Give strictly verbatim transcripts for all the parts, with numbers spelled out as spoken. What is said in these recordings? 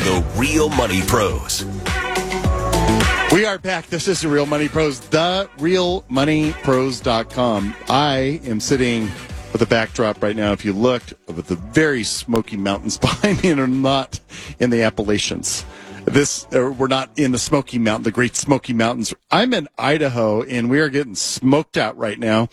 the Real Money Pros. We are back. This is the Real Money Pros, the real money pros dot com. I am sitting with a backdrop right now, if you looked, with the very smoky mountains behind me, and are not in the Appalachians. This uh, we're not in the Smoky Mountain, the Great Smoky Mountains. I'm in Idaho, and we are getting smoked out right now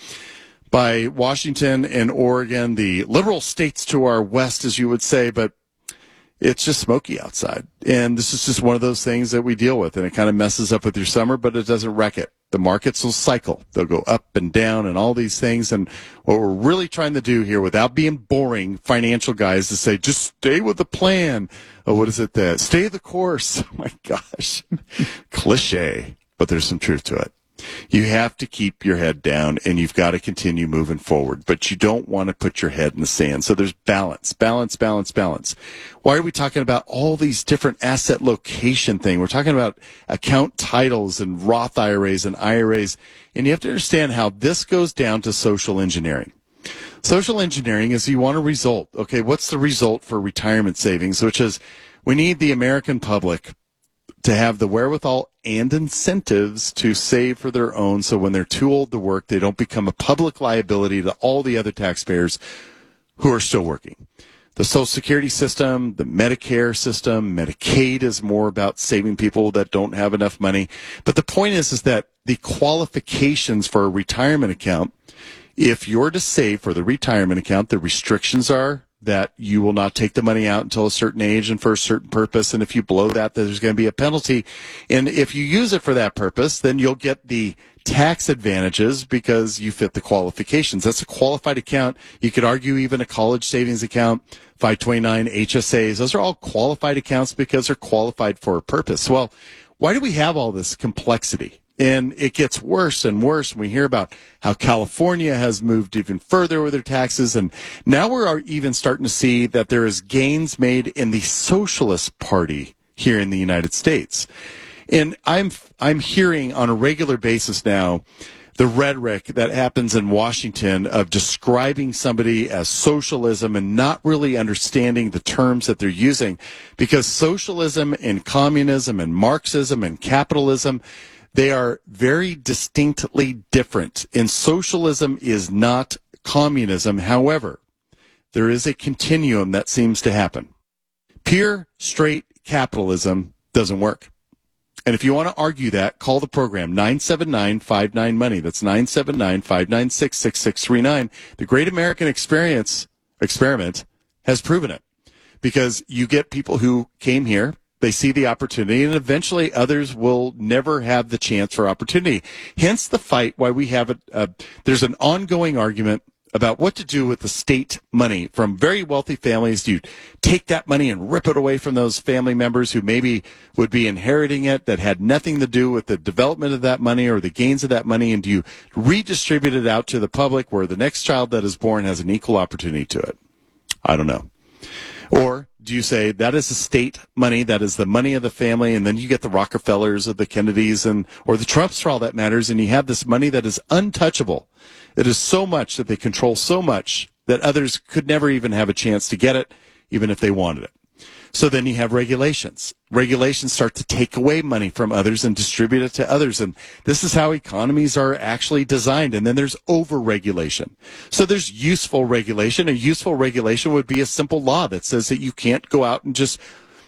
by Washington and Oregon, the liberal states to our west, as you would say, but it's just smoky outside. And this is just one of those things that we deal with, and it kind of messes up with your summer, but it doesn't wreck it. The markets will cycle. They'll go up and down and all these things. And what we're really trying to do here, without being boring financial guys, to say, just stay with the plan. Oh, what is it that? Stay the course. Oh, my gosh. Cliche, but there's some truth to it. You have to keep your head down, and you've got to continue moving forward, but you don't want to put your head in the sand. So there's balance, balance, balance, balance. Why are we talking about all these different asset location things? We're talking about account titles and Roth I R As and I R As, and you have to understand how this goes down to social engineering. Social engineering is you want a result. Okay, what's the result for retirement savings, which is we need the American public to have the wherewithal and incentives to save for their own, so when they're too old to work, they don't become a public liability to all the other taxpayers who are still working. The Social Security system, the Medicare system, Medicaid is more about saving people that don't have enough money. But the point is, is that the qualifications for a retirement account, if you're to save for the retirement account, the restrictions are that you will not take the money out until a certain age and for a certain purpose. And if you blow that, there's going to be a penalty. And if you use it for that purpose, then you'll get the tax advantages because you fit the qualifications. That's a qualified account. You could argue even a college savings account, five twenty-nine H S As. Those are all qualified accounts because they're qualified for a purpose. Well, why do we have all this complexity? And it gets worse and worse when we hear about how California has moved even further with their taxes. And now we're even starting to see that there is gains made in the Socialist Party here in the United States. And I'm I'm hearing on a regular basis now the rhetoric that happens in Washington of describing somebody as socialism and not really understanding the terms that they're using, because socialism and communism and Marxism and capitalism, they are very distinctly different. And socialism is not communism. However, there is a continuum that seems to happen. Pure, straight capitalism doesn't work. And if you want to argue that, call the program, nine seven nine, five nine, money. That's nine seven nine, five nine six, six six three nine. The Great American Experience Experiment has proven it, because you get people who came here, they see the opportunity, and eventually others will never have the chance for opportunity. Hence the fight why we have it. Uh, there's an ongoing argument about what to do with the state money from very wealthy families. Do you take that money and rip it away from those family members who maybe would be inheriting it that had nothing to do with the development of that money or the gains of that money? And do you redistribute it out to the public where the next child that is born has an equal opportunity to it? I don't know. Or do you say that is the state money, that is the money of the family, and then you get the Rockefellers or the Kennedys and or the Trumps for all that matters, and you have this money that is untouchable. It is so much that they control so much that others could never even have a chance to get it, even if they wanted it. So then you have regulations. Regulations start to take away money from others and distribute it to others. And this is how economies are actually designed. And then there's over-regulation. So there's useful regulation. A useful regulation would be a simple law that says that you can't go out and just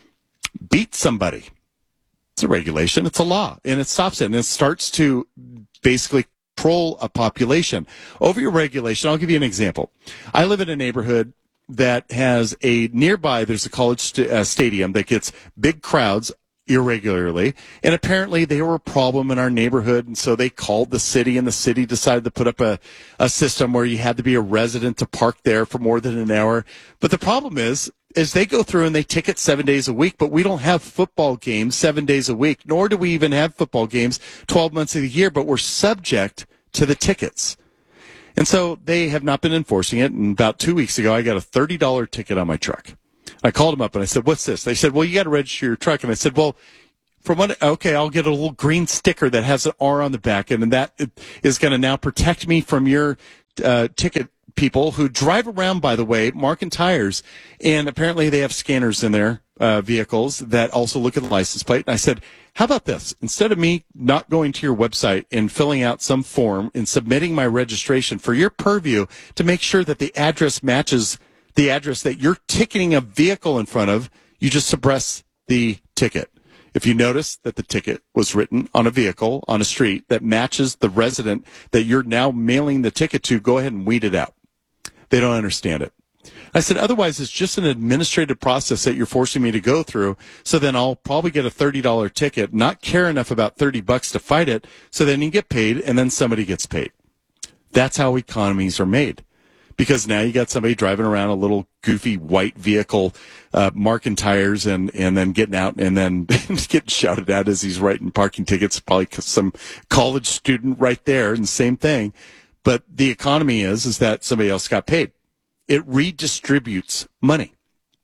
beat somebody. It's a regulation. It's a law. And it stops it. And it starts to basically control a population. Over your regulation, I'll give you an example. I live in a neighborhood that has a nearby, there's a college st- uh, stadium that gets big crowds irregularly, and apparently they were a problem in our neighborhood, and so they called the city, and the city decided to put up a, a system where you had to be a resident to park there for more than an hour. But the problem is, is they go through and they ticket seven days a week, but we don't have football games seven days a week, nor do we even have football games twelve months of the year, but we're subject to the tickets. And so they have not been enforcing it. And about two weeks ago, I got a thirty dollars ticket on my truck. I called them up and I said, what's this? They said, well, you got to register your truck. And I said, well, from what, okay, I'll get a little green sticker that has an R on the back. And that is going to now protect me from your uh, ticket people who drive around, by the way, marking tires, and apparently they have scanners in their uh, vehicles that also look at the license plate. And I said, how about this? Instead of me not going to your website and filling out some form and submitting my registration for your purview to make sure that the address matches the address that you're ticketing a vehicle in front of, you just suppress the ticket. If you notice that the ticket was written on a vehicle on a street that matches the resident that you're now mailing the ticket to, go ahead and weed it out. They don't understand it. I said, otherwise, it's just an administrative process that you're forcing me to go through. So then I'll probably get a thirty dollars ticket, not care enough about thirty bucks to fight it. So then you get paid and then somebody gets paid. That's how economies are made. Because now you got somebody driving around a little goofy white vehicle, uh, marking tires and, and then getting out and then getting shouted at as he's writing parking tickets. Probably some college student right there, and same thing. But the economy is, is that somebody else got paid. It redistributes money.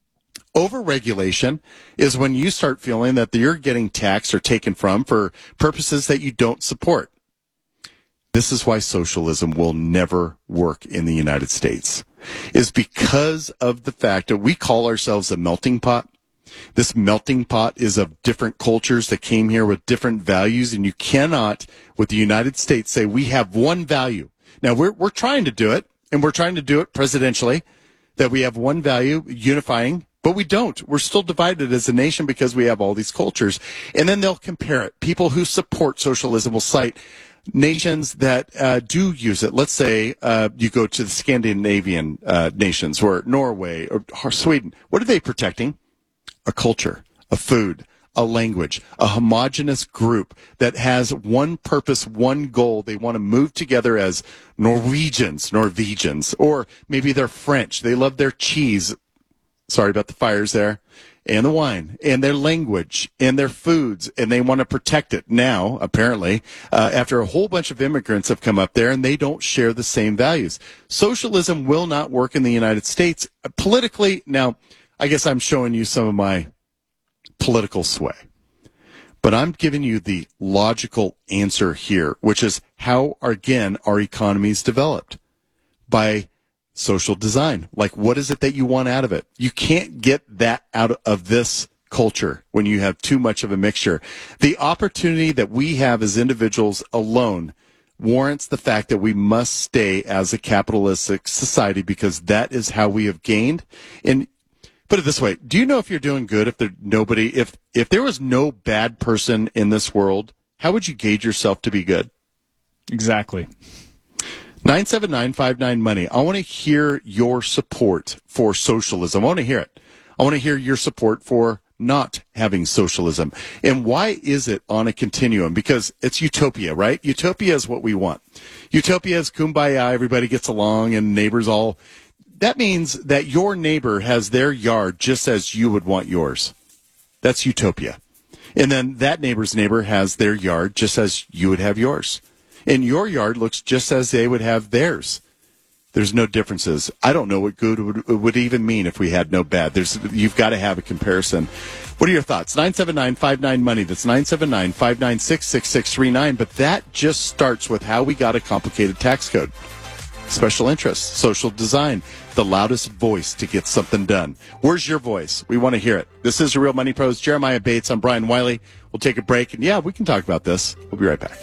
Overregulation is when you start feeling that you're getting taxed or taken from for purposes that you don't support. This is why socialism will never work in the United States, is because of the fact that we call ourselves a melting pot. This melting pot is of different cultures that came here with different values, and you cannot, with the United States, say we have one value. Now, we're we're trying to do it, and we're trying to do it presidentially, that we have one value, unifying, but we don't. We're still divided as a nation because we have all these cultures. And then they'll compare it. People who support socialism will cite nations that uh, do use it. Let's say uh, you go to the Scandinavian uh, nations, or Norway or, or Sweden. What are they protecting? A culture, a food, a language, a homogenous group that has one purpose, one goal. They want to move together as Norwegians, Norwegians, or maybe they're French. They love their cheese. Sorry about the fires there. And the wine, and their language, and their foods, and they want to protect it now, apparently, uh, after a whole bunch of immigrants have come up there, and they don't share the same values. Socialism will not work in the United States. Uh, politically, now, I guess I'm showing you some of my political sway. But I'm giving you the logical answer here, which is how, again, our economy is developed. By social design. Like, what is it that you want out of it? You can't get that out of this culture when you have too much of a mixture. The opportunity that we have as individuals alone warrants the fact that we must stay as a capitalistic society, because that is how we have gained. And put it this way, do you know if you're doing good if there nobody if if there was no bad person in this world, how would you gauge yourself to be good? Exactly. nine seven nine, five nine money. I want to hear your support for socialism. I want to hear it. I want to hear your support for not having socialism. And why is it on a continuum? Because it's utopia, right? Utopia is what we want. Utopia is kumbaya, everybody gets along and neighbors all. That means that your neighbor has their yard just as you would want yours. That's utopia. And then that neighbor's neighbor has their yard just as you would have yours. And your yard looks just as they would have theirs. There's no differences. I don't know what good would, would even mean if we had no bad. There's, you've got to have a comparison. What are your thoughts? nine seven nine, five nine, money. That's nine seven nine, five nine six, six six three nine. But that just starts with how we got a complicated tax code. Special interest, social design, the loudest voice to get something done. Where's your voice? We want to hear it. This is The Real Money Pros. Jeremiah Bates. I'm Brian Wiley. We'll take a break. And, yeah, we can talk about this. We'll be right back.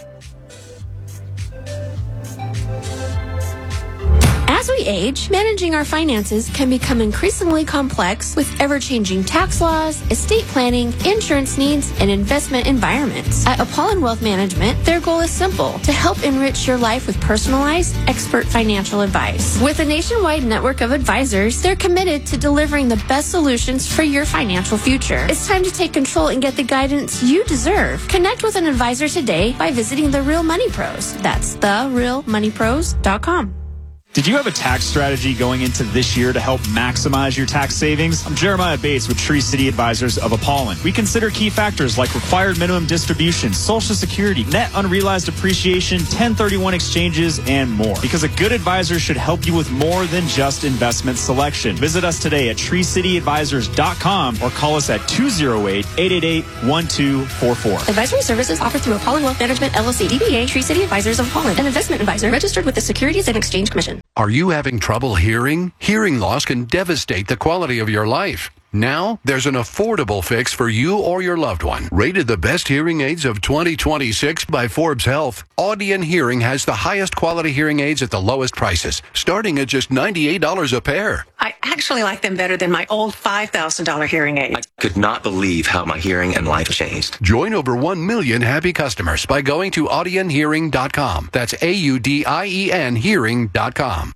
As we age, managing our finances can become increasingly complex with ever-changing tax laws, estate planning, insurance needs, and investment environments. At Apollon Wealth Management, their goal is simple: to help enrich your life with personalized, expert financial advice. With a nationwide network of advisors, they're committed to delivering the best solutions for your financial future. It's time to take control and get the guidance you deserve. Connect with an advisor today by visiting The Real Money Pros. That's the real money pros dot com. Did you have a tax strategy going into this year to help maximize your tax savings? I'm Jeremiah Bates with Tree City Advisors of Apollon. We consider key factors like required minimum distribution, Social Security, net unrealized appreciation, ten thirty-one exchanges, and more. Because a good advisor should help you with more than just investment selection. Visit us today at tree city advisors dot com or call us at two oh eight, eight eight eight, one two four four. Advisory services offered through Apollon Wealth Management, L L C, D B A, Tree City Advisors of Apollon, an investment advisor registered with the Securities and Exchange Commission. Are you having trouble hearing? Hearing loss can devastate the quality of your life. Now, there's an affordable fix for you or your loved one. Rated the best hearing aids of twenty twenty-six by Forbes Health, Audion Hearing has the highest quality hearing aids at the lowest prices, starting at just ninety-eight dollars a pair. I actually like them better than my old five thousand dollars hearing aid. I could not believe how my hearing and life changed. Join over one million happy customers by going to audion hearing dot com. That's A U D I E N hearing dot com.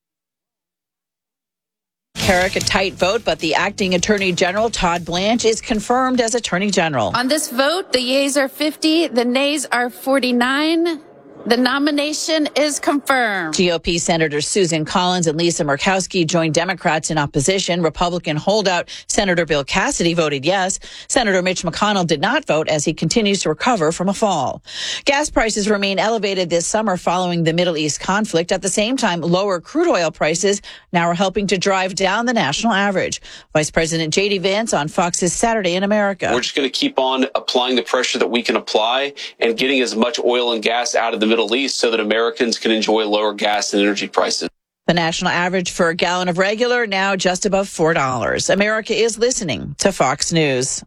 Carrick, a tight vote, but the acting Attorney General, Todd Blanche, is confirmed as Attorney General. On this vote, the yeas are fifty, the nays are forty-nine. The nomination is confirmed. G O P Senators Susan Collins and Lisa Murkowski joined Democrats in opposition. Republican holdout Senator Bill Cassidy voted yes. Senator Mitch McConnell did not vote as he continues to recover from a fall. Gas prices remain elevated this summer following the Middle East conflict. At the same time, lower crude oil prices now are helping to drive down the national average. Vice President J D Vance on Fox's Saturday in America. We're just going to keep on applying the pressure that we can apply and getting as much oil and gas out of the Middle East so that Americans can enjoy lower gas and energy prices. The national average for a gallon of regular now just above four dollars. America is listening to Fox News.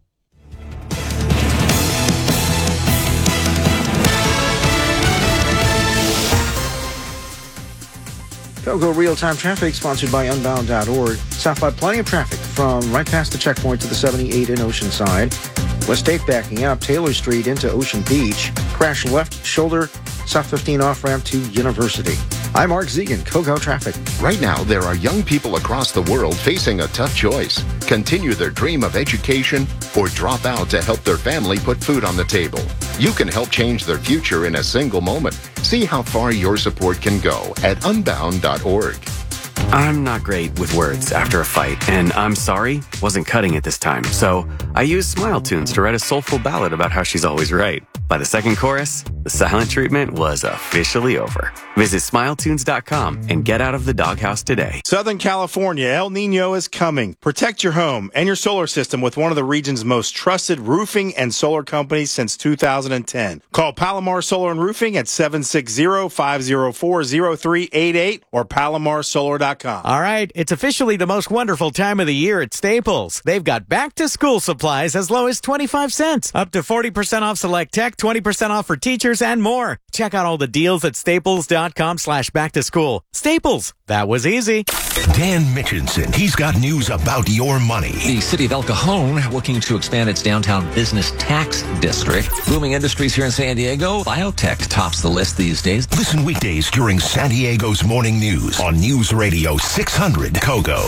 Go real-time traffic sponsored by unbound dot org. Southbound plenty of traffic from right past the checkpoint to the seventy-eight in Oceanside. West eighth backing up Taylor Street into Ocean Beach. Crash left shoulder, South fifteen off-ramp to University. I'm Mark Zegan, Kogo Traffic. Right now, there are young people across the world facing a tough choice. Continue their dream of education or drop out to help their family put food on the table. You can help change their future in a single moment. See how far your support can go at unbound dot org. I'm not great with words after a fight, and I'm sorry wasn't cutting it this time. So I used Smile Tunes to write a soulful ballad about how she's always right. By the second chorus, the silent treatment was officially over. Visit smile tunes dot com and get out of the doghouse today. Southern California, El Nino is coming. Protect your home and your solar system with one of the region's most trusted roofing and solar companies since two thousand ten. Call Palomar Solar and Roofing at seven six zero, five zero four, zero three eight eight or palomar solar dot com. All right, it's officially the most wonderful time of the year at Staples. They've got back-to-school supplies as low as twenty-five cents, up to forty percent off select tech, twenty percent off for teachers, and more. Check out all the deals at staples dot com slash back to school. Staples, that was easy. Dan Mitchinson, he's got news about your money. The city of El Cajon looking to expand its downtown business tax district. Booming industries here in San Diego. Biotech tops the list these days. Listen weekdays during San Diego's morning news on News Radio six hundred Kogo.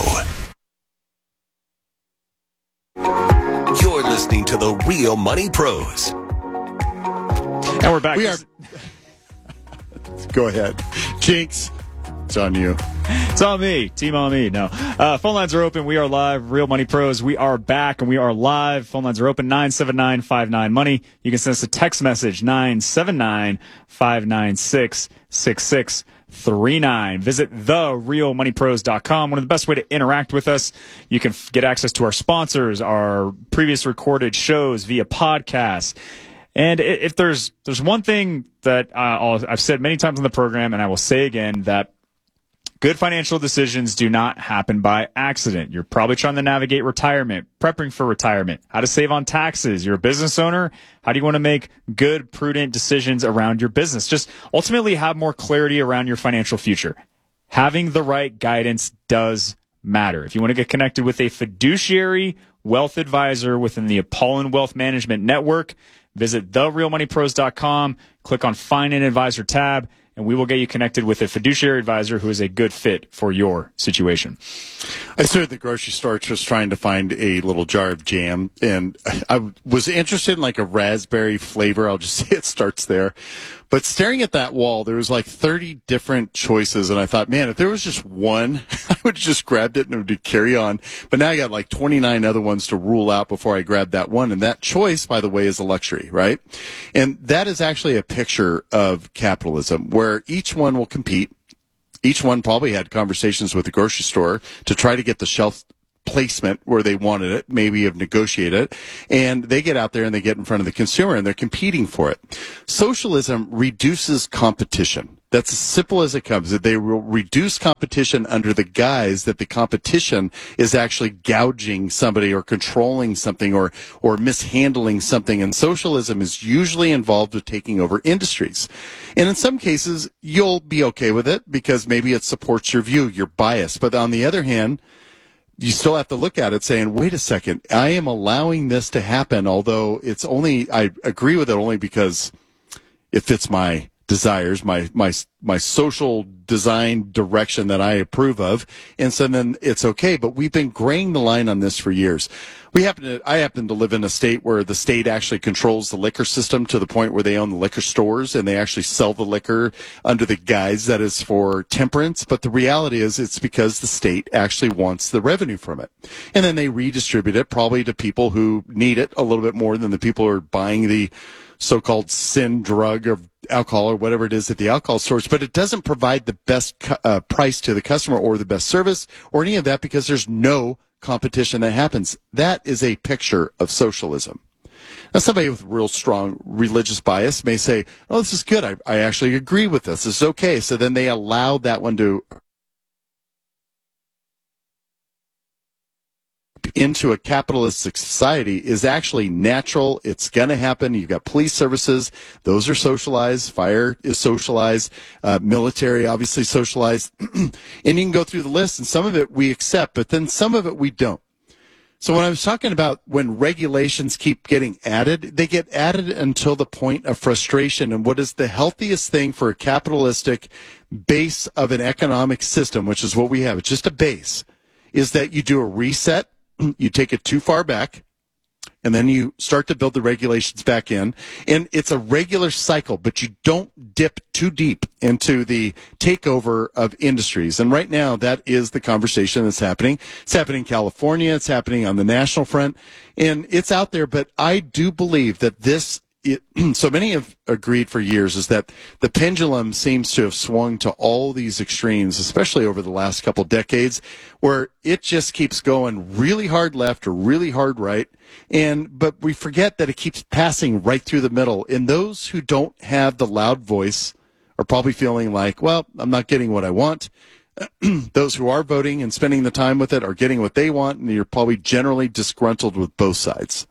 You're listening to the Real Money Pros. And we're back. We are. Go ahead. Jinx, it's on you. It's on me. Team on me. No. Uh, phone lines are open. We are live. Real Money Pros. We are back and we are live. Phone lines are open. nine seven nine, five nine money. You can send us a text message. nine seven nine, five nine six, six six three nine. Visit the real money pros dot com. One of the best way to interact with us. You can f- get access to our sponsors, our previous recorded shows via podcasts. And if there's there's one thing that uh, I'll, I've said many times on the program, and I will say again, that good financial decisions do not happen by accident. You're probably trying to navigate retirement, prepping for retirement, how to save on taxes. You're a business owner. How do you want to make good, prudent decisions around your business? Just ultimately have more clarity around your financial future. Having the right guidance does matter. If you want to get connected with a fiduciary wealth advisor within the Apollon Wealth Management Network, visit the real money pros dot com, click on Find an Advisor tab, and we will get you connected with a fiduciary advisor who is a good fit for your situation. I stood at the grocery store just trying to find a little jar of jam, and I was interested in like a raspberry flavor. I'll just say it starts there. But staring at that wall, there was like thirty different choices, and I thought, man, if there was just one, I would have just grabbed it and it would carry on. But now I got like twenty-nine other ones to rule out before I grab that one. And that choice, by the way, is a luxury, right? And that is actually a picture of capitalism where each one will compete. Each one probably had conversations with the grocery store to try to get the shelf placement where they wanted it, maybe have negotiated it, and they get out there and they get in front of the consumer and they're competing for it. Socialism reduces competition. That's as simple as it comes. They will reduce competition under the guise that the competition is actually gouging somebody or controlling something or, or mishandling something. And socialism is usually involved with taking over industries. And in some cases, you'll be okay with it because maybe it supports your view, your bias. But on the other hand, you still have to look at it saying, wait a second, I am allowing this to happen, although it's only, I agree with it only because it fits my desires, my, my, my social design direction that I approve of. And so then it's okay. But we've been graying the line on this for years. We happen to, I happen to live in a state where the state actually controls the liquor system to the point where they own the liquor stores and they actually sell the liquor under the guise that is for temperance. But the reality is it's because the state actually wants the revenue from it. And then they redistribute it probably to people who need it a little bit more than the people who are buying the so-called sin drug of alcohol or whatever it is at the alcohol stores, but it doesn't provide the best cu- uh, price to the customer or the best service or any of that because there's no competition that happens. That is a picture of socialism. Now, somebody with real strong religious bias may say, oh, this is good. I, I actually agree with this. This is okay. So then they allow that one to into a capitalistic society is actually natural. It's going to happen. You've got police services. Those are socialized. Fire is socialized. Uh, military, obviously socialized. And you can go through the list, and some of it we accept, but then some of it we don't. So when I was talking about when regulations keep getting added, they get added until the point of frustration. And what is the healthiest thing for a capitalistic base of an economic system, which is what we have, it's just a base, is that you do a reset. You take it too far back, and then you start to build the regulations back in. And it's a regular cycle, but you don't dip too deep into the takeover of industries. And right now, that is the conversation that's happening. It's happening in California. It's happening on the national front. And it's out there, but I do believe that this It, so many have agreed for years is that the pendulum seems to have swung to all these extremes, especially over the last couple decades, where it just keeps going really hard left or really hard right. And, but we forget that it keeps passing right through the middle. And those who don't have the loud voice are probably feeling like, well, I'm not getting what I want. Those who are voting and spending the time with it are getting what they want. And you're probably generally disgruntled with both sides.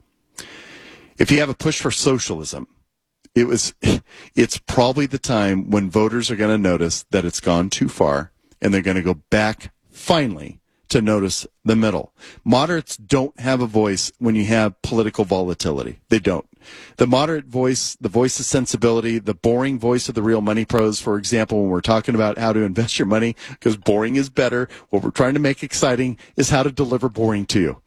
If you have a push for socialism, it was, it's probably the time when voters are going to notice that it's gone too far, and they're going to go back, finally, to notice the middle. Moderates don't have a voice when you have political volatility. They don't. The moderate voice, the voice of sensibility, the boring voice of the Real Money Pros, for example, when we're talking about how to invest your money, because boring is better, what we're trying to make exciting is how to deliver boring to you.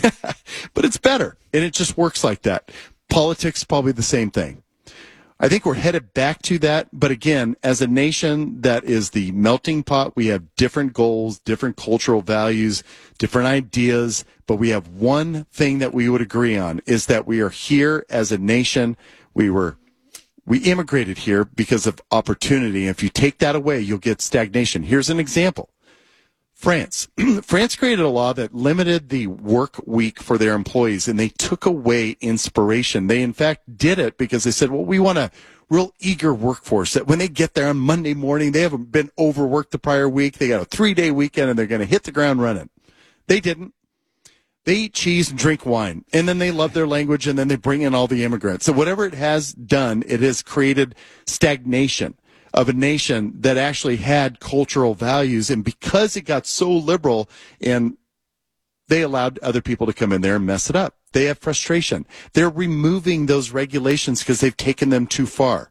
But it's better, and it just works like that. Politics, probably the same thing. I think we're headed back to that, but again, as a nation that is the melting pot, we have different goals, different cultural values, different ideas, but we have one thing that we would agree on, is that we are here as a nation. We were we immigrated here because of opportunity. If you take that away, you'll get stagnation. Here's an example. France. France created a law that limited the work week for their employees, and they took away inspiration. They, in fact, did it because they said, well, we want a real eager workforce that when they get there on Monday morning, they haven't been overworked the prior week. They got a three-day weekend, and they're going to hit the ground running. They didn't. They eat cheese and drink wine, and then they love their language, and then they bring in all the immigrants. So whatever it has done, it has created stagnation of a nation that actually had cultural values. And because it got so liberal, and they allowed other people to come in there and mess it up, they have frustration. They're removing those regulations because they've taken them too far.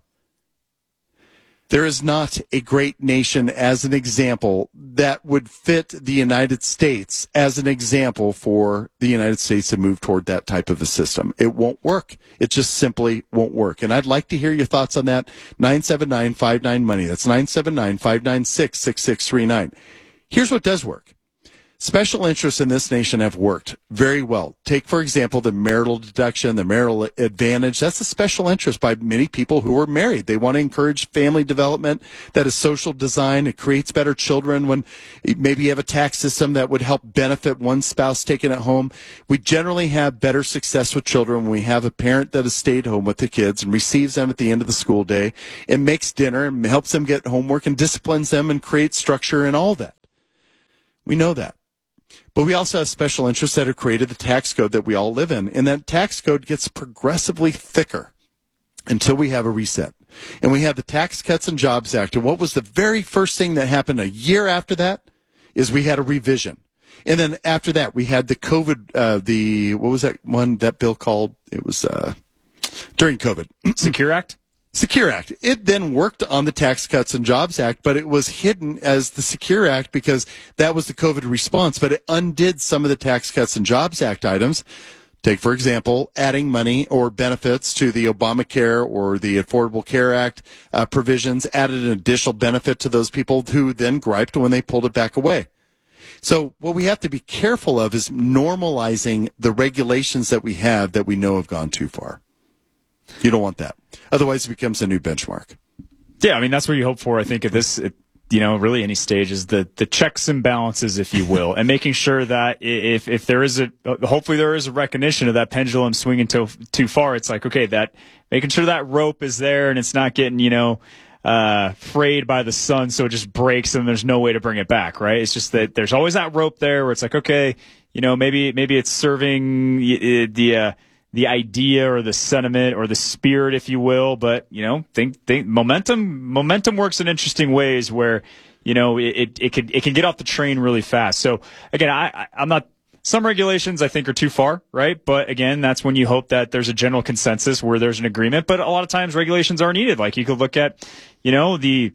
There is not a great nation as an example that would fit the United States as an example for the United States to move toward that type of a system. It won't work. It just simply won't work. And I'd like to hear your thoughts on that. nine seven nine five nine money. That's nine seven nine five nine six six six three nine. Here's what does work. Special interests in this nation have worked very well. Take, for example, the marital deduction, the marital advantage. That's a special interest by many people who are married. They want to encourage family development that is social design. It creates better children when maybe you have a tax system that would help benefit one spouse taking it home. We generally have better success with children when we have a parent that has stayed home with the kids and receives them at the end of the school day and makes dinner and helps them get homework and disciplines them and creates structure and all that. We know that. But we also have special interests that have created the tax code that we all live in. And that tax code gets progressively thicker until we have a reset. And we have the Tax Cuts and Jobs Act. And what was the very first thing that happened a year after that is we had a revision. And then after that, we had the COVID, uh, the, what was that one, that bill called? It was uh, during COVID. Secure Act? Secure Act. It then worked on the Tax Cuts and Jobs Act, but it was hidden as the Secure Act because that was the COVID response, but it undid some of the Tax Cuts and Jobs Act items. Take, for example, adding money or benefits to the Obamacare or the Affordable Care Act uh, provisions, added an additional benefit to those people who then griped when they pulled it back away. So what we have to be careful of is normalizing the regulations that we have that we know have gone too far. You don't want that. Otherwise, it becomes a new benchmark. Yeah, I mean, that's what you hope for, I think, at this, at, you know, really any stage is the, the checks and balances, if you will, and making sure that if, if there is a, hopefully there is a recognition of that pendulum swinging too, too far, it's like, okay, that, making sure that rope is there and it's not getting, you know, uh, frayed by the sun so it just breaks and there's no way to bring it back, right? It's just that there's always that rope there where it's like, okay, you know, maybe, maybe it's serving the, uh, the idea or the sentiment or the spirit, if you will, but you know, think, think momentum, momentum works in interesting ways where, you know, it, it, it can, it can get off the train really fast. So again, I, I, I'm not, some regulations I think are too far, right? But again, that's when you hope that there's a general consensus where there's an agreement, but a lot of times regulations are needed. Like you could look at, you know, the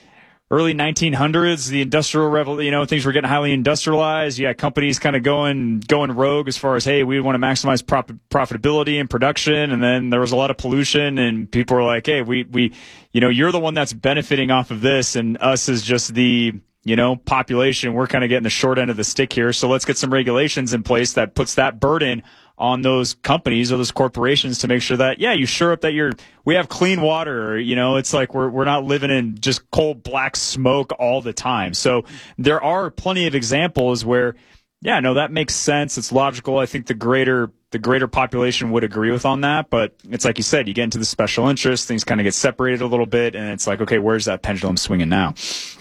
early nineteen hundreds, the industrial revolution, you know, things were getting highly industrialized. Yeah, companies kind of going going rogue as far as, hey, we want to maximize prop- profitability and production. And then there was a lot of pollution, and people were like, hey, we, we, you know, you're the one that's benefiting off of this, and us is just the, you know, population. We're kind of getting the short end of the stick here. So let's get some regulations in place that puts that burden on those companies or those corporations to make sure that, yeah, you sure up that you're, we have clean water, or, you know, it's like we're, we're not living in just coal black smoke all the time. So there are plenty of examples where, yeah, no, that makes sense. It's logical. I think the greater, the greater population would agree with on that, but it's like you said, you get into the special interest, things kind of get separated a little bit, and it's like, okay, where's that pendulum swinging now?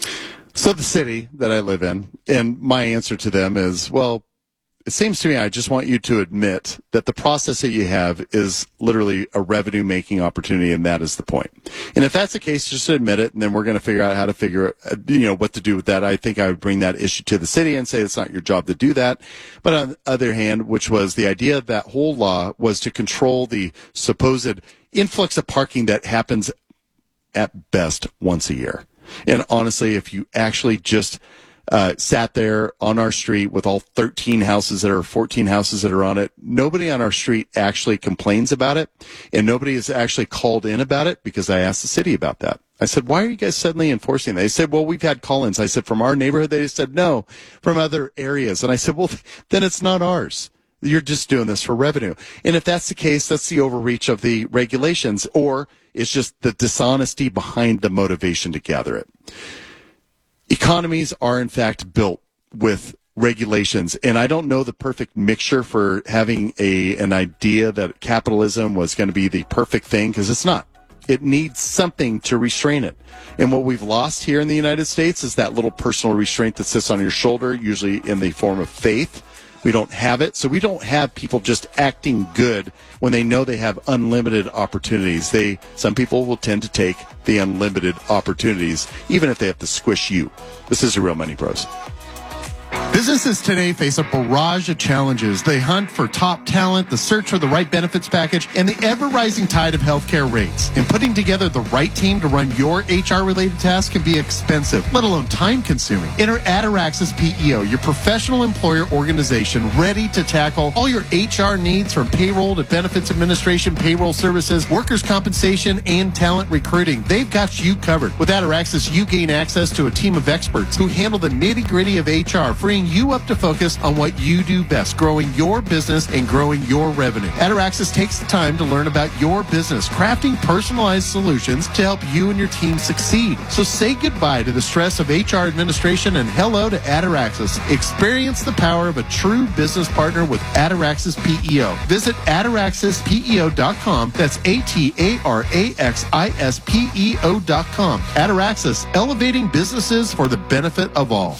So the city that I live in, and my answer to them is, well, it seems to me I just want you to admit that the process that you have is literally a revenue-making opportunity, and that is the point. And if that's the case, just admit it, and then we're going to figure out how to figure, you know, what to do with that. I think I would bring that issue to the city and say it's not your job to do that. But on the other hand, which was the idea of that whole law was to control the supposed influx of parking that happens at best once a year. And honestly, if you actually just uh, sat there on our street with all thirteen houses that are fourteen houses that are on it, nobody on our street actually complains about it. And nobody is actually called in about it, because I asked the city about that. I said, why are you guys suddenly enforcing that? They said, well, we've had call-ins. I said, from our neighborhood? They said, no, from other areas. And I said, well, then it's not ours. You're just doing this for revenue. And if that's the case, that's the overreach of the regulations, or it's just the dishonesty behind the motivation to gather it. Economies are, in fact, built with regulations, and I don't know the perfect mixture for having a an idea that capitalism was going to be the perfect thing, because it's not. It needs something to restrain it. And what we've lost here in the United States is that little personal restraint that sits on your shoulder, usually in the form of faith. We don't have it, so we don't have people just acting good when they know they have unlimited opportunities. They, some people will tend to take the unlimited opportunities, even if they have to squish you. This is the Real Money Pros. Businesses today face a barrage of challenges. They hunt for top talent, the search for the right benefits package, and the ever-rising tide of healthcare rates. And putting together the right team to run your H R-related tasks can be expensive, let alone time-consuming. Enter Ataraxis P E O, your professional employer organization, ready to tackle all your H R needs, from payroll to benefits administration, payroll services, workers' compensation, and talent recruiting. They've got you covered. With Ataraxis, you gain access to a team of experts who handle the nitty-gritty of H R, freeing freeing you up to focus on what you do best, growing your business and growing your revenue. Ataraxis takes the time to learn about your business, crafting personalized solutions to help you and your team succeed. So say goodbye to the stress of H R administration and hello to Ataraxis. Experience the power of a true business partner with Ataraxis P E O. Visit ataraxis P E O dot com. That's A T A R A X I S P E O dot com. Ataraxis, elevating businesses for the benefit of all.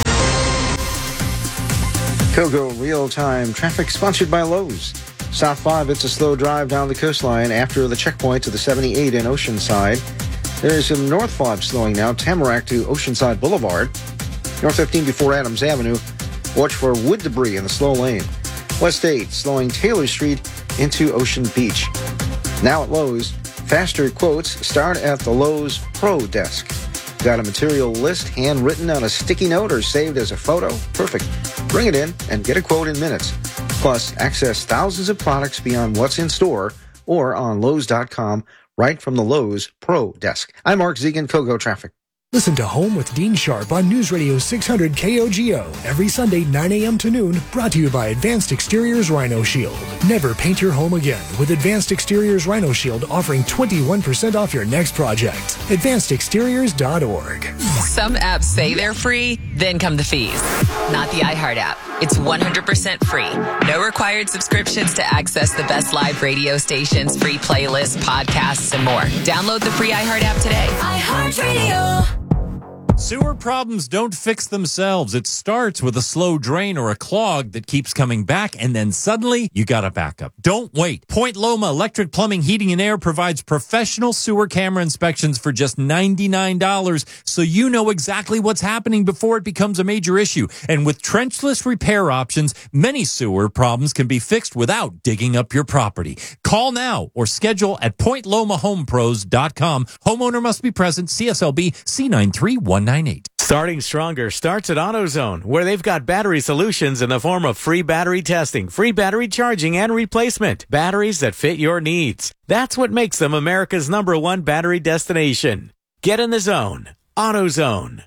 Kogo real-time traffic sponsored by Lowe's. South five, it's a slow drive down the coastline after the checkpoint to the seventy-eight in Oceanside. There is some north fog slowing now, Tamarack to Oceanside Boulevard. North fifteen before Adams Avenue. Watch for wood debris in the slow lane. West eight, slowing Taylor Street into Ocean Beach. Now at Lowe's, faster quotes start at the Lowe's Pro Desk. Got a material list handwritten on a sticky note or saved as a photo? Perfect. Bring it in and get a quote in minutes. Plus, access thousands of products beyond what's in store or on Lowe's dot com right from the Lowe's Pro Desk. I'm Mark Zegan, Kogo Traffic. Listen to Home with Dean Sharp on News Radio six hundred K O G O every Sunday nine a.m. to noon, brought to you by Advanced Exteriors Rhino Shield. Never paint your home again with Advanced Exteriors Rhino Shield, offering twenty-one percent off your next project. advanced exteriors dot org. Some apps say they're free, then come the fees. Not the iHeart app. It's one hundred percent free. No required subscriptions to access the best live radio stations, free playlists, podcasts, and more. Download the free iHeart app today. iHeartRadio. Sewer problems don't fix themselves. It starts with a slow drain or a clog that keeps coming back, and then suddenly you got a backup. Don't wait. Point Loma Electric Plumbing, Heating, and Air provides professional sewer camera inspections for just ninety-nine dollars, so you know exactly what's happening before it becomes a major issue. And with trenchless repair options, many sewer problems can be fixed without digging up your property. Call now or schedule at point loma home pros dot com. Homeowner must be present. C S L B C nine three one nine eight. Starting Stronger starts at AutoZone, where they've got battery solutions in the form of free battery testing, free battery charging, and replacement. Batteries that fit your needs. That's what makes them America's number one battery destination. Get in the zone. AutoZone.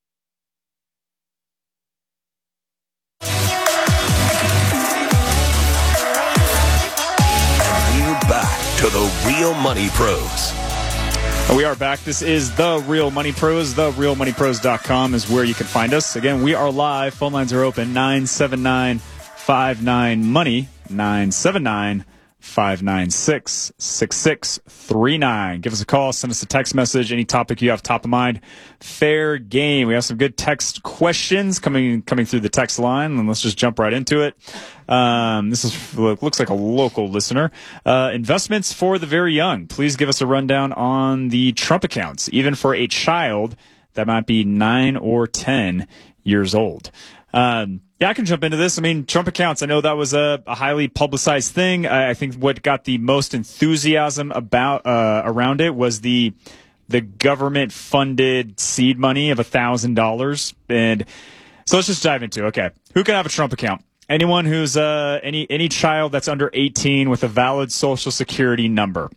We're back to the Real Money Pros. We are back. This is The Real Money Pros. the real money pros dot com is where you can find us. Again, we are live. Phone lines are open. nine seven nine, five nine, money. nine seven nine, five nine six, six six three nine. Give us a call. Send us a text message. Any topic you have top of mind. Fair game. We have some good text questions coming coming through the text line, and let's just jump right into it. Um, this is looks like a local listener. Uh, investments for the very young. Please give us a rundown on the Trump accounts, even for a child that might be nine or ten years old. Um, yeah, I can jump into this. I mean, Trump accounts, I know that was a, a highly publicized thing. I, I think what got the most enthusiasm about uh, around it was the the government-funded seed money of one thousand dollars. And so let's just dive into it. Okay, who can have a Trump account? Anyone who's uh, any any child that's under eighteen with a valid Social Security number.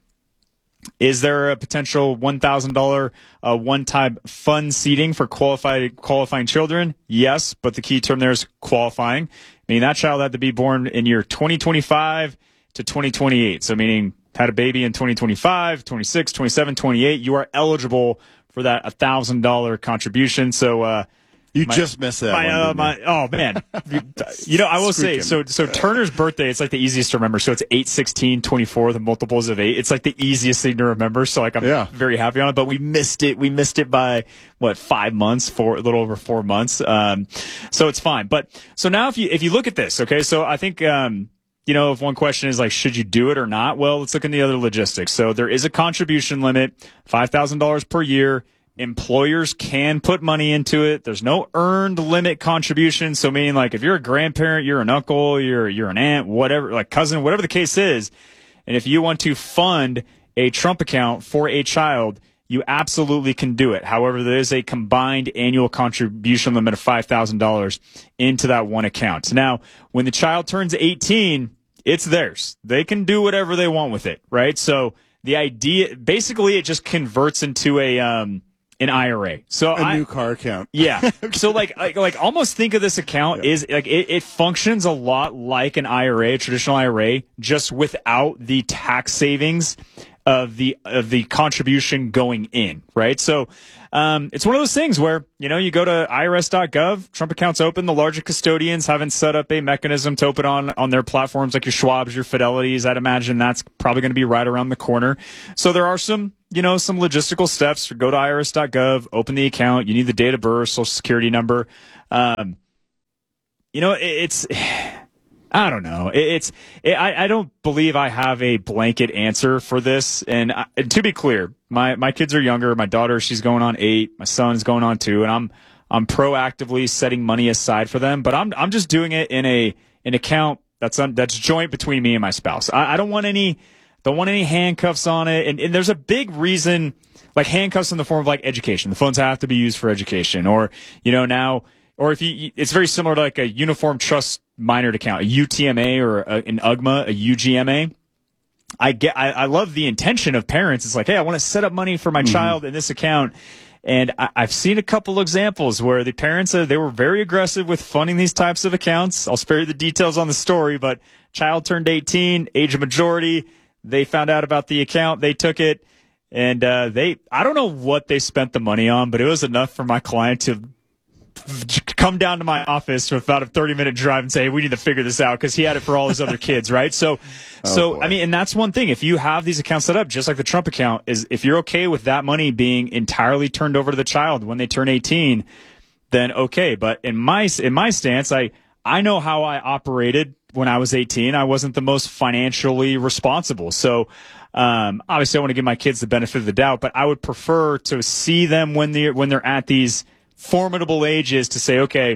Is there a potential one thousand dollars uh, one-time fund seeding for qualified qualifying children? Yes, but the key term there is qualifying. Meaning that child had to be born in year twenty twenty-five to twenty twenty-eight. So meaning had a baby in twenty twenty-five, twenty-six, twenty-seven, twenty-eight. You are eligible for that one thousand dollars contribution. So uh, You my, just missed that my, one. Uh, my, oh, man. You know, I will say, so so Turner's birthday, it's like the easiest to remember. So it's eight sixteen twenty-four, the multiples of eight. It's like the easiest thing to remember. So like I'm yeah. very happy on it. But we missed it. We missed it by, what, five months, four, a little over four months. Um, so it's fine. But so now if you if you look at this, okay, so I think, um, you know, if one question is like, should you do it or not? Well, let's look in the other logistics. So there is a contribution limit, five thousand dollars per year. Employers can put money into it. There's no earned limit contribution. So meaning like if you're a grandparent, you're an uncle, you're you're an aunt, whatever, like cousin, whatever the case is, and if you want to fund a Trump account for a child, you absolutely can do it. However, there is a combined annual contribution limit of five thousand dollars into that one account. Now, when the child turns eighteen, it's theirs. They can do whatever they want with it, right? So the idea, basically it just converts into a um an I R A. So a I, new car account. Yeah. So like, like, like almost think of this account yeah. is like it, it functions a lot like an I R A, a traditional I R A, just without the tax savings of the of the contribution going in, right? So um, it's one of those things where, you know, you go to I R S dot gov, Trump accounts open, the larger custodians haven't set up a mechanism to open on, on their platforms like your Schwab's, your Fidelities. I'd imagine that's probably going to be right around the corner. So there are some, you know, some logistical steps. Go to I R S dot gov, open the account. You need the date of birth, social security number. Um, you know, it, it's... I don't know. It's it, I, I don't believe I have a blanket answer for this. And, I, and to be clear, my, my kids are younger. My daughter, she's going on eight. My son's going on two. And I'm I'm proactively setting money aside for them. But I'm I'm just doing it in a an account that's un, that's joint between me and my spouse. I, I don't want any don't want any handcuffs on it. And, and there's a big reason, like handcuffs in the form of like education. The funds have to be used for education, or you know now. Or if you, it's very similar to like a uniform trust minored account, a U T M A or a, an U G M A, a U G M A. I get, I, I love the intention of parents. It's like, hey, I want to set up money for my mm-hmm. child in this account. And I, I've seen a couple examples where the parents, uh, they were very aggressive with funding these types of accounts. I'll spare you the details on the story, but child turned eighteen, age of majority. They found out about the account. They took it and, uh, they, I don't know what they spent the money on, but it was enough for my client to come down to my office for about a thirty minute drive and say, hey, we need to figure this out, because he had it for all his other kids, right? So, oh, so boy. I mean, and that's one thing. If you have these accounts set up, just like the Trump account, is if you're okay with that money being entirely turned over to the child when they turn eighteen, then okay. But in my in my stance, I I know how I operated when I was eighteen. I wasn't the most financially responsible. So, um, obviously, I want to give my kids the benefit of the doubt, but I would prefer to see them when they when they're at these formidable ages to say, okay,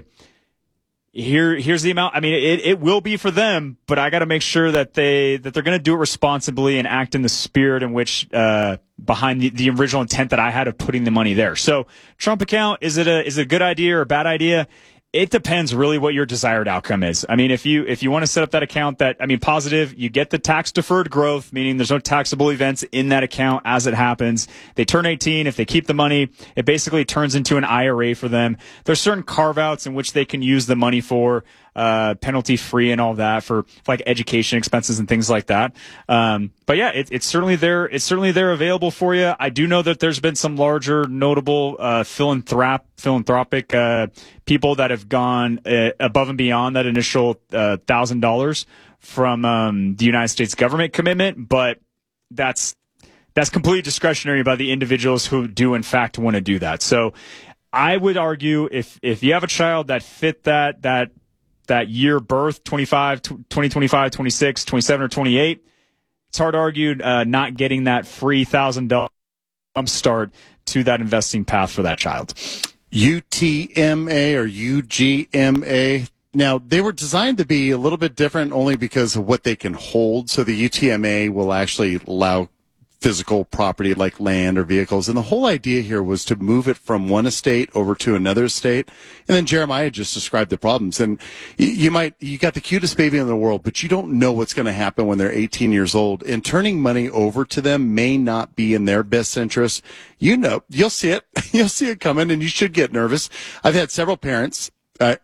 here, here's the amount. I mean, it, it will be for them, but I got to make sure that they, that they're going to do it responsibly and act in the spirit in which, uh, behind the, the original intent that I had of putting the money there. So Trump account, is it a, is it a good idea or a bad idea? It depends really what your desired outcome is. I mean, if you, if you want to set up that account that, I mean, positive, you get the tax deferred growth, meaning there's no taxable events in that account as it happens. They turn eighteen. If they keep the money, it basically turns into an I R A for them. There's certain carve outs in which they can use the money for, uh, penalty free and all that for, for like education expenses and things like that. Um, but yeah, it, it's certainly there. It's certainly there available for you. I do know that there's been some larger notable, uh, philanthrop, philanthropic, uh, people that have gone uh, above and beyond that initial, uh, thousand dollars from, um, the United States government commitment. But that's, that's completely discretionary by the individuals who do in fact want to do that. So I would argue if, if you have a child that fit that, that, that year birth, twenty-five, twenty, twenty-five, twenty-six, twenty-seven, or twenty-eight, it's hard to argue uh, not getting that free one thousand dollars jump start to that investing path for that child. U T M A or U G M A. Now, they were designed to be a little bit different only because of what they can hold. So the U T M A will actually allow physical property like land or vehicles. And the whole idea here was to move it from one estate over to another estate. And then Jeremiah just described the problems. And you, you might, you got the cutest baby in the world, but you don't know what's going to happen when they're eighteen years old. And turning money over to them may not be in their best interest. You know, you'll see it. You'll see it coming, and you should get nervous. I've had several parents, uh,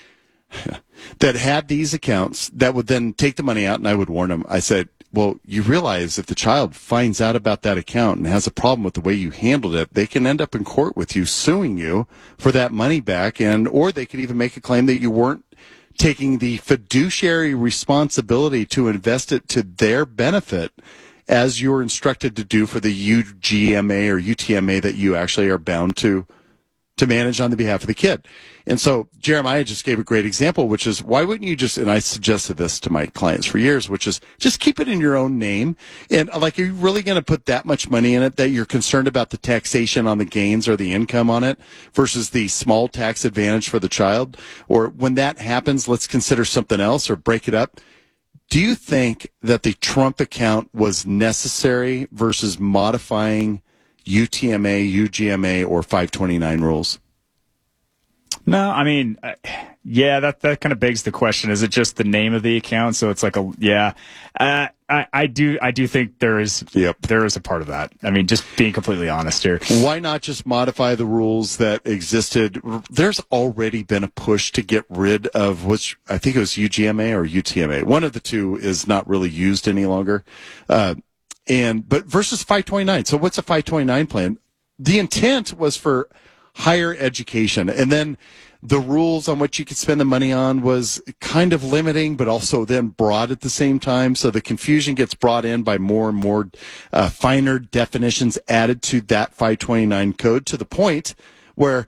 that had these accounts that would then take the money out, and I would warn them. I said, well, you realize if the child finds out about that account and has a problem with the way you handled it, they can end up in court with you, suing you for that money back, and or they could even make a claim that you weren't taking the fiduciary responsibility to invest it to their benefit as you're instructed to do for the U G M A or U T M A that you actually are bound to to manage on the behalf of the kid. And so Jeremiah just gave a great example, which is why wouldn't you just, and I suggested this to my clients for years, which is just keep it in your own name. And like, are you really going to put that much money in it that you're concerned about the taxation on the gains or the income on it versus the small tax advantage for the child? Or when that happens, let's consider something else or break it up. Do you think that the Trump account was necessary versus modifying U T M A, U G M A, or five twenty-nine rules? No, I mean, uh, yeah, that that kind of begs the question: is it just the name of the account? So it's like a yeah. Uh, I, I do I do think there is yep. there is a part of that. I mean, just being completely honest here. Why not just modify the rules that existed? There's already been a push to get rid of which I think it was U G M A or U T M A. One of the two is not really used any longer. Uh, and but versus five twenty-nine. So what's a five twenty-nine plan? The intent was for higher education, and then the rules on what you could spend the money on was kind of limiting, but also then broad at the same time. So the confusion gets brought in by more and more uh, finer definitions added to that five twenty-nine code, to the point where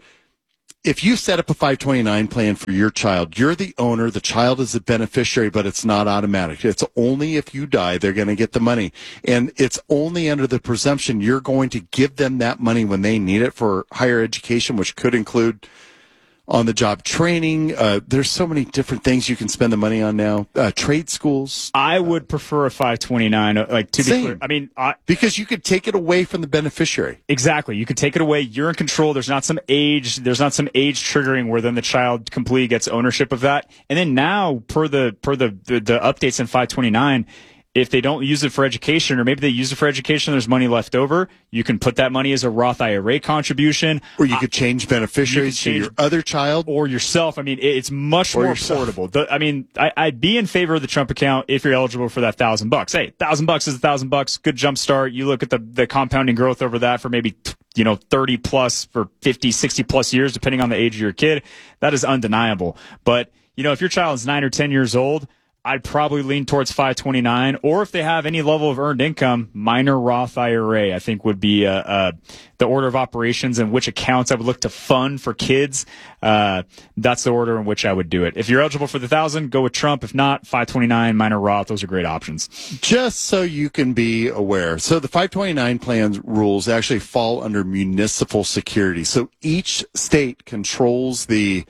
if you set up a five twenty-nine plan for your child, you're the owner, the child is the beneficiary, but it's not automatic. It's only if you die, they're going to get the money. And it's only under the presumption you're going to give them that money when they need it for higher education, which could include on-the-job training. Uh, there's so many different things you can spend the money on now. Uh, trade schools. I would prefer a five twenty-nine. Like to Same. be clear, I mean, I, because you could take it away from the beneficiary. Exactly, you could take it away. You're in control. There's not some age. There's not some age triggering where then the child completely gets ownership of that. And then now, per the per the the, the updates in five twenty-nine. If they don't use it for education, or maybe they use it for education, there's money left over, you can put that money as a Roth I R A contribution. Or you could change beneficiaries to your other child. Or yourself. I mean, it's much or more yourself. affordable. The, I mean, I, I'd be in favor of the Trump account if you're eligible for that thousand bucks. Hey, thousand bucks is a thousand bucks. Good jump start. You look at the, the compounding growth over that for maybe, you know, thirty plus for fifty, sixty plus years, depending on the age of your kid. That is undeniable. But, you know, if your child is nine or ten years old, I'd probably lean towards five twenty-nine, or if they have any level of earned income, minor Roth I R A, I think would be uh, uh, the order of operations and which accounts I would look to fund for kids. Uh, that's the order in which I would do it. If you're eligible for the thousand, go with Trump. If not, five twenty-nine, minor Roth. Those are great options. Just so you can be aware. So the five twenty-nine plan rules actually fall under municipal security. So each state controls the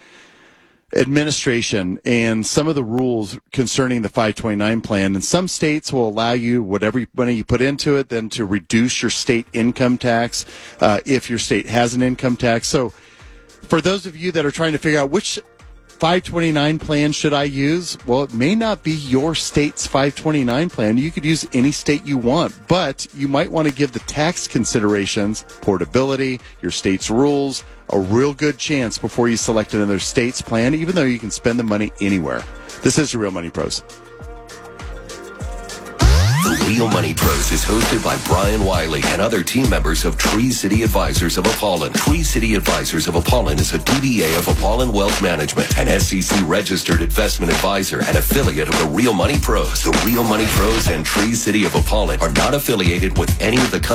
administration and some of the rules concerning the five twenty-nine plan. And some states will allow you, whatever money you put into it, then to reduce your state income tax uh, if your state has an income tax. So for those of you that are trying to figure out which five twenty-nine plan should I use, well, it may not be your state's five twenty-nine plan. You could use any state you want, but you might want to give the tax considerations, portability, your state's rules, a real good chance before you select another state's plan, even though you can spend the money anywhere. This is the Real Money Pros. The Real Money Pros is hosted by Brian Wiley and other team members of Tree City Advisors of Apollon. Tree City Advisors of Apollon is a D B A of Apollon Wealth Management, an S E C-registered investment advisor and affiliate of the Real Money Pros. The Real Money Pros and Tree City of Apollon are not affiliated with any of the companies